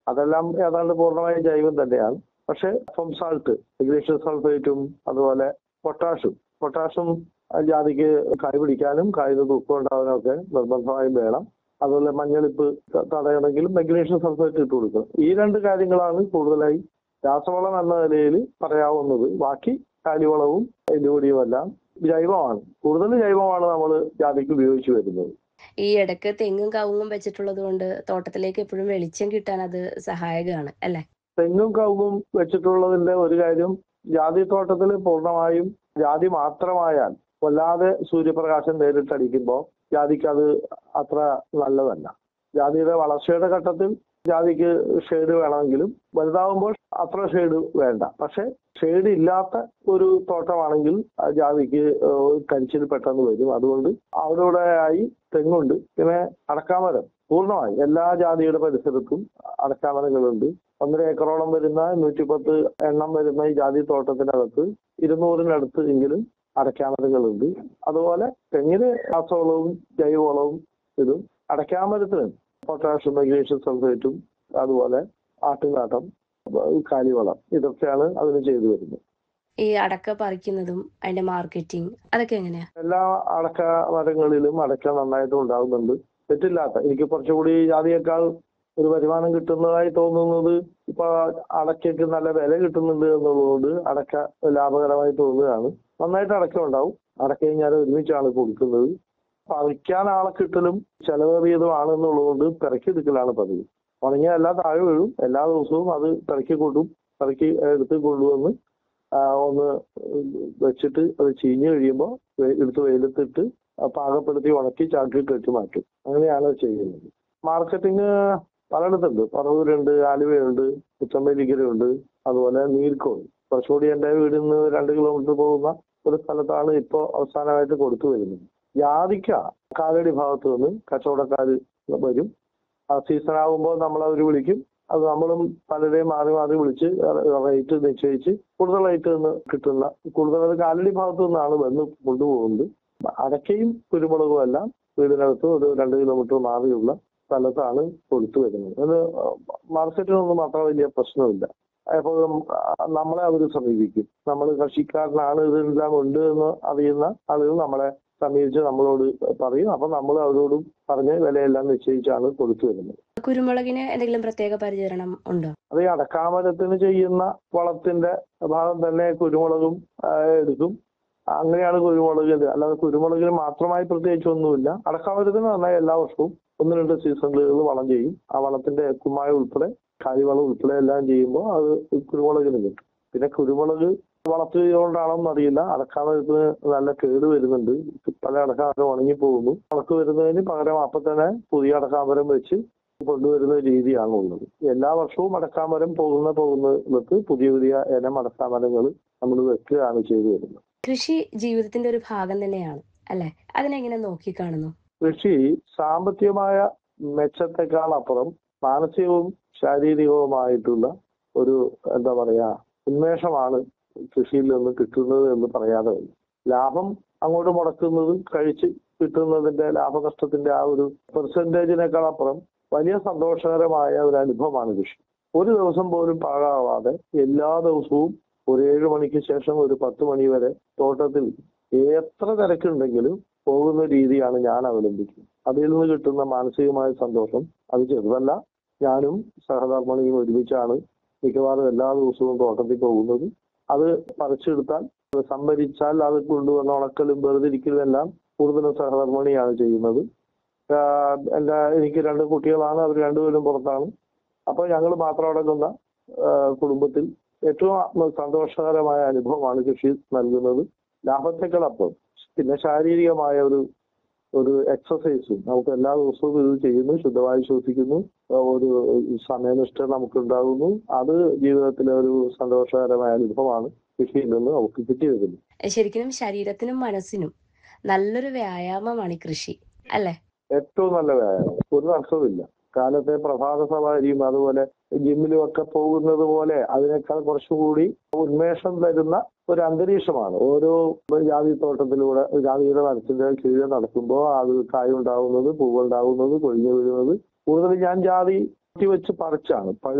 അതെല്ലാം ഏതാണ്ട് പൂർണ്ണമായും ജൈവം തന്നെയാണ്. പക്ഷെ സാൾട്ട്, മഗ്നീഷ്യം സൾഫേറ്റും അതുപോലെ പൊട്ടാഷും ജാതിക്ക് കായ് പിടിക്കാനും കായ്ക്ക് തൂക്കം ഉണ്ടാവാനും ഒക്കെ നിർബന്ധമായും വേണം. അതുപോലെ മഞ്ഞളിപ്പ് തടയണമെങ്കിലും മഗ്നീഷ്യം സൾഫേറ്റ് ഇട്ട് കൊടുക്കണം. ഈ രണ്ട് കാര്യങ്ങളാണ് കൂടുതലായി രാസവളം എന്ന നിലയിൽ പറയാവുന്നത്. ബാക്കി കാലിവളവും എല്ലുപൊടിയുമെല്ലാം ജൈവമാണ്. കൂടുതൽ ജൈവമാണ് നമ്മൾ ജാതിക്ക് ഉപയോഗിച്ചു വരുന്നത്. ഈ ഇടയ്ക്ക് തെങ്ങും കവുങ്ങും വെച്ചിട്ടുള്ളത് കൊണ്ട് തോട്ടത്തിലേക്ക് എപ്പോഴും വെളിച്ചം കിട്ടാൻ അത് സഹായകമാണ് അല്ലെ? തെങ്ങും കവുങ്ങും വെച്ചിട്ടുള്ളതിന്റെ ഒരു കാര്യം, ജാതി തോട്ടത്തിൽ പൂർണ്ണമായും ജാതി മാത്രമായാൽ വല്ലാതെ സൂര്യപ്രകാശം നേരിട്ടടിക്കുമ്പോൾ ജാതിക്ക് അത് അത്ര നല്ലതല്ല. ജാതിയുടെ വളർച്ചയുടെ ഘട്ടത്തിൽ ജാതിക്ക് ഷെയ്ഡ് വേണമെങ്കിലും വലുതാവുമ്പോൾ അത്ര ഷെയ്ഡ് വേണ്ട. പക്ഷെ ഷെയ്ഡ് ഇല്ലാത്ത ഒരു തോട്ടമാണെങ്കിൽ ജാതിക്ക് കരിച്ചിൽ പെട്ടെന്ന് വരും. അതുകൊണ്ട് അവിടെ ആയി തെങ്ങുണ്ട്. പിന്നെ അടക്കാമരം പൂർണ്ണമായി എല്ലാ ജാതിയുടെ പരിസരത്തും അടക്കാമരങ്ങളുണ്ട്. 1.5 ഏക്കറോളം വരുന്ന 110 എണ്ണം വരുന്ന ഈ ജാതി തോട്ടത്തിനകത്ത് 200-നടുത്ത് എങ്കിലും അടക്കാമരങ്ങളുണ്ട്. അതുപോലെ തെങ്ങിന് രാസവളവും ജൈവവളവും ഇതും, അടക്കാമരത്തിന് പൊട്ടാഷ്യം, മഗ്നീഷ്യം സൾഫേറ്റും അതുപോലെ ആട്ടുംകാട്ടം, കാലിവളം ഇതൊക്കെയാണ് അതിന് ചെയ്തു വരുന്നത്. ഈ അടക്ക പറിക്കുന്നതും അതിന്റെ മാർക്കറ്റിംഗ് അതൊക്കെ എങ്ങനെയാ? എല്ലാ അടക്ക മരങ്ങളിലും അടക്ക നന്നായിട്ട് ഉണ്ടാകുന്നുണ്ട്. തെറ്റില്ലാത്ത, എനിക്ക് കുറച്ചുകൂടി ജാതിയേക്കാൾ ഒരു വരുമാനം കിട്ടുന്നതായി തോന്നുന്നത് ഇപ്പൊ അടക്കയ്ക്ക് നല്ല വില കിട്ടുന്നുണ്ട് എന്നുള്ളതുകൊണ്ട് അടക്ക ലാഭകരമായി തോന്നുകയാണ്. നന്നായിട്ട് അടക്ക ഉണ്ടാവും. അടക്കയും ഞാൻ ഒരുമിച്ചാണ് കൊടുക്കുന്നത്. പറിക്കാൻ ആളെ കിട്ടലും ചെലവേറിയതുമാണെന്നുള്ളതുകൊണ്ട് പിറക്കിയെടുക്കലാണ് പതിവ്. ഉണങ്ങിയ എല്ലാം താഴെ വീഴും. എല്ലാ ദിവസവും അത് പിറക്കി എടുത്ത് കൊണ്ടുവന്ന് ഒന്ന് വെച്ചിട്ട് അത് ചീഞ്ഞ് കഴിയുമ്പോൾ എടുത്ത് വെയിലത്തിട്ട് പാകപ്പെടുത്തി ഉണക്കി ചാക്കിൽ കെട്ടി മാറ്റും. അങ്ങനെയാണ് ചെയ്യുന്നത്. മാർക്കറ്റിംഗ് പലയിടത്തുണ്ട്. പറവൂരുണ്ട്, ആലുവയുണ്ട്, പുത്തമ്പലിക്കലുണ്ട്, അതുപോലെ നീർക്കോട്. കുറച്ചുകൂടി എൻ്റെ വീടിൽ നിന്ന് 2 കിലോമീറ്റർ പോകുന്ന ഒരു സ്ഥലത്താണ് ഇപ്പോൾ അവസാനമായിട്ട് കൊടുത്തു വരുന്നത്. ജാതിക്ക കാലടി ഭാഗത്ത് നിന്ന് കച്ചവടക്കാർ വരും. ആ സീസൺ ആകുമ്പോൾ നമ്മളവർ വിളിക്കും. അത് നമ്മളും പലരെയും മാറി വിളിച്ച് റേറ്റ് നിശ്ചയിച്ച് കൂടുതൽ റേറ്റ് നിന്ന് കിട്ടുന്ന, കൂടുതൽ കാലടി ഭാഗത്തു നിന്നാണ് വന്ന് കൊണ്ടുപോകുന്നത്. അടക്കയും കുരുമുളകും എല്ലാം വീടിനകത്ത് ഒരു 2 കിലോമീറ്റർ മാറിയുള്ള സ്ഥലത്താണ് കൊടുത്തു വരുന്നത്. അത് മാർക്കറ്റിനൊന്നും അത്ര വലിയ പ്രശ്നമില്ല. എപ്പോഴും നമ്മളെ അവർ സമീപിക്കും. നമ്മൾ കൃഷിക്കാരനാണ്, ഇതെല്ലാം ഉണ്ട് എന്ന് അറിയുന്ന ആളുകൾ നമ്മളെ സമീപിച്ച് നമ്മളോട് പറയും. അപ്പൊ നമ്മൾ അവരോടും പറഞ്ഞ് വിലയെല്ലാം നിശ്ചയിച്ചാണ് കൊടുത്തു വരുന്നത്. കുരുമുളകിന് എന്തെങ്കിലും പ്രത്യേക പരിചരണം ഉണ്ടോ? അത് ഈ അടക്കാമരത്തിന് ചെയ്യുന്ന വളത്തിന്റെ ഭാഗം തന്നെ കുരുമുളകും എടുക്കും. അങ്ങനെയാണ് കുരുമുളകിന്. അല്ലാതെ കുരുമുളകിന് മാത്രമായി പ്രത്യേകിച്ചൊന്നുമില്ല. അടക്കാമരത്തിന് നന്നായി എല്ലാ വർഷവും 1-2 സീസണുകളിൽ വളം ചെയ്യും. ആ വളത്തിന്റെ കുമ്മായ ഉൾപ്പെടെ കാലിവളം ഉൾപ്പെടെ എല്ലാം ചെയ്യുമ്പോൾ അത് കുരുമുളകിന് കിട്ടും. പിന്നെ കുരുമുളക് വളർത്തുകൊണ്ടാണോന്ന് അറിയില്ല, അടക്കാമരത്തിന് നല്ല കേട് വരുന്നുണ്ട്. പല അടക്കാമരം ഉണങ്ങിപ്പോകുന്നു. ഉണക്ക് വരുന്നതിന് പകരം അപ്പം തന്നെ പുതിയ അടക്കാമരം വെച്ച് കൊണ്ടുവരുന്ന രീതിയാണ് ഉള്ളത്. എല്ലാ വർഷവും അടക്കാമരം പോകുന്നിടത്ത് പുതിയ ഇനം അടക്കാമരങ്ങൾ നമ്മൾ വെക്കുകയാണ് ചെയ്തു വരുന്നത്. കൃഷി ജീവിതത്തിന്റെ ഒരു ഭാഗം തന്നെയാണ് അല്ലെ? അതിനെങ്ങനെ നോക്കിക്കാണുന്നു? കൃഷി സാമ്പത്തികമായ മെച്ചത്തെക്കാൾ അപ്പുറം മാനസികവും ശാരീരികവുമായിട്ടുള്ള ഒരു ഉന്മേഷമാണ് കൃഷിയിൽ നിന്ന് കിട്ടുന്നത് എന്ന് പറയാതെ വയ്യ. ലാഭം അങ്ങോട്ട് മുടക്കുന്നതും കഴിച്ച് കിട്ടുന്നതിന്റെ ലാഭനഷ്ടത്തിന്റെ ആ ഒരു പെർസെന്റേജിനേക്കാൾ അപ്പുറം വലിയ സന്തോഷകരമായ ഒരു അനുഭവമാണ് കൃഷി. ഒരു ദിവസം പോലും പാഴാവാതെ എല്ലാ ദിവസവും ഒരു 7 മണിക്ക് ശേഷം ഒരു 10 മണി വരെ തോട്ടത്തിൽ എത്ര തിരക്കുണ്ടെങ്കിലും പോകുന്ന രീതിയാണ് ഞാൻ അവലംബിക്കുന്നത്. അതിൽ നിന്ന് കിട്ടുന്ന മാനസികമായ സന്തോഷം അത് ചെറുതല്ല. ഞാനും സഹധർമ്മിണിയും ഒരുമിച്ചാണ് മിക്കവാറും എല്ലാ ദിവസവും തോട്ടത്തിൽ പോകുന്നത്. അത് പറിച്ചെടുത്താൽ, സംഭരിച്ചാൽ അത് കൊണ്ടുവന്ന ഉണക്കലും വേർതിരിക്കലും എല്ലാം കൂടുതലും സഹധർമ്മിണിയാണ് ചെയ്യുന്നത്. എനിക്ക് 2 കുട്ടികളാണ്. അവർ 2 പേരും പുറത്താണ്. അപ്പോൾ ഞങ്ങൾ മാത്രം അടങ്ങുന്ന കുടുംബത്തിൽ ഏറ്റവും സന്തോഷകരമായ അനുഭവമാണ് കൃഷി നൽകുന്നത്. ലാഭത്തെക്കാളപ്പം പിന്നെ ശാരീരികമായ ഒരു എക്സസൈസും നമുക്ക് എല്ലാ ദിവസവും ഇത് ചെയ്യുന്നു. ശുദ്ധമായി ശ്വസിക്കുന്നു. ഒരു സമയനിഷ്ഠ നമുക്കുണ്ടാകുന്നു. അത് ജീവിതത്തിലെ ഒരു സന്തോഷകരമായ അനുഭവമാണ് കൃഷിയിൽ നിന്ന് നമുക്ക് കിട്ടി വരുന്നത്. ശരിക്കും ശരീരത്തിനും മനസ്സിനും നല്ലൊരു വ്യായാമമാണ് ഈ കൃഷി അല്ലെ? ഏറ്റവും നല്ല വ്യായാമം, ഒരു തർക്കവുമില്ല. കാലത്തെ പ്രഭാത സവാരിയും അതുപോലെ ജിമ്മിലും ഒക്കെ പോകുന്നത് പോലെ അതിനേക്കാൾ കുറച്ചുകൂടി ഉന്മേഷം തരുന്ന ഒരു അന്തരീക്ഷമാണ്. ഓരോ ജാതിത്തോട്ടത്തിലൂടെ ജാതിയുടെ മരത്തിന്റെ കീഴിൽ നടക്കുമ്പോൾ അത് കായുണ്ടാവുന്നത്, പൂവുണ്ടാവുന്നത്, കൊഴിഞ്ഞു വീഴുന്നത്. കൂടുതലും ഞാൻ ജാതി വെച്ച് പറിച്ചാണ്.